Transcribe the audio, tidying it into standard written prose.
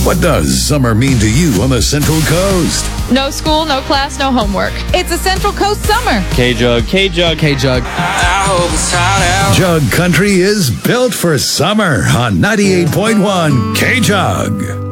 What does summer mean to you on the Central Coast? No school, no class, no homework. It's a Central Coast summer. K-Jug. K-Jug. K-Jug. I hope it's hot out. Jug Country is built for summer on 98.1 K-Jug.